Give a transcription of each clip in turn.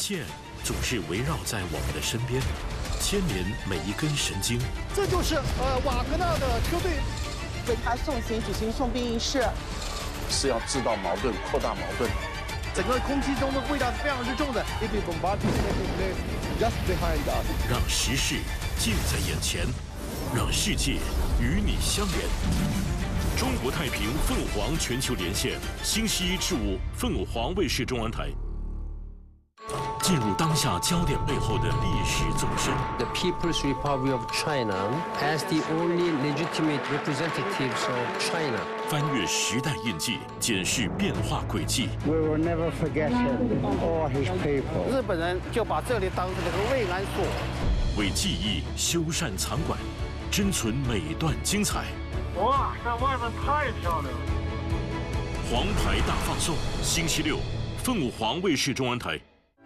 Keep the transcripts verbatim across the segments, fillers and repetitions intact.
线总是围绕在我们的身边，牵连每一根神经。 这就是呃瓦格纳的车队为他送行举行送殡仪式， 是要制造矛盾、扩大矛盾。 整个空气中的味道是非常之重的。It is bombarding just behind us。 让时事近在眼前，让世界与你相连。中国太平凤凰全球连线，星期一至五凤凰卫视中文台。进入当下焦点背后的历史纵深。 The People's Republic of China as the only legitimate representatives of China. 翻越时代印记，检视变化轨迹。 We will never forget him or his people. 日本人就把这里当成了个慰安所， 为记忆修缮藏馆，珍存每段精彩。 哇，这外面太漂亮了！ 黄牌大放送，星期六，凤凰卫视中文台。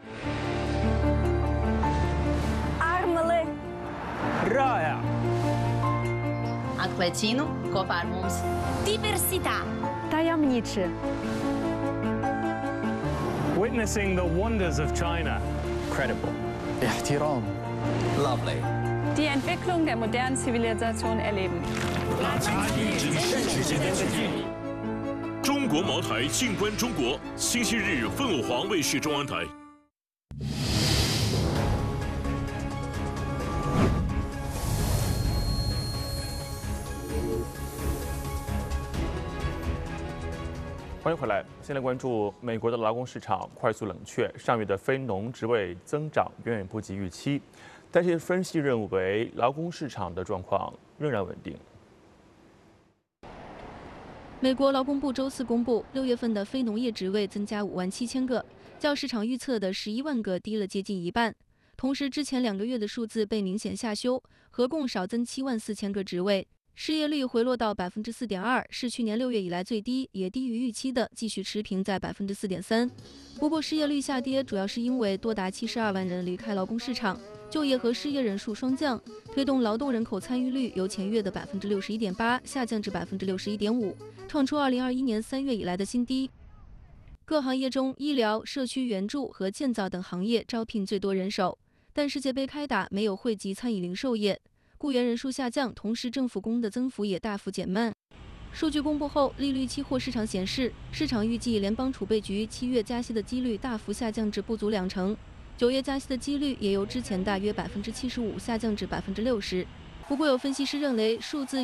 Raya. Atlecino, Kopar mums. Diversità. Tajemniczy. Witnessing the wonders of China. Credible. احترام. Lovely. Die Entwicklung der modernen Zivilisation erleben. 中国茅台静观中国，星期日凤凰卫视中文台。 欢迎回来。先来关注美国的劳工市场快速冷却，上月的非农职位增长远远不及预期，但是分析认为劳工市场的状况仍然稳定。 美国劳工部周四公布，六月份的非农业职位增加五万七千个，较市场预测的十一万个低了接近一半。同时，之前两个月的数字被明显下修，合共少增七万四千个职位。 失业率回落到百分之四点二，是去年六月以来最低，也低于预期的，继续持平在百分之四点三。不过，失业率下跌主要是因为多达七十二万人离开劳工市场，就业和失业人数双降，推动劳动人口参与率由前月的百分之六十一点八下降至百分之六十一点五，创出二零二一年三月以来的新低。各行业中，医疗、社区援助和建造等行业招聘最多人手，但世界杯开打没有惠及餐饮零售业。 雇员人数下降，同时政府工的增幅也大幅减慢。数据公布后，利率期货市场显示，市场预计联邦储备局七月加息的几率大幅下降至不足两成，九月加息的几率也由之前大约百分之七十五下降至百分之六十。不过有分析师认为，数字。